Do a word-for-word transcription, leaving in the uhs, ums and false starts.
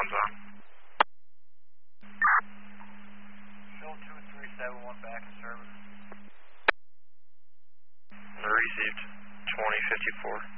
Sounds on. Show two three seven one back in service. Received twenty fifty-four.